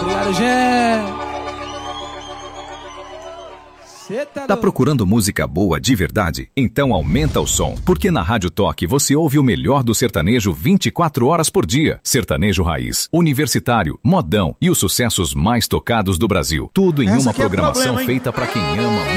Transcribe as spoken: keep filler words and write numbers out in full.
Obrigado, gente. Tá, tá procurando música boa de verdade? Então aumenta o som, porque na Rádio Toque você ouve o melhor do sertanejo vinte e quatro horas por dia. Sertanejo raiz, universitário, modão e os sucessos mais tocados do Brasil. Tudo em Essa uma aqui é programação problema, hein? feita pra quem ama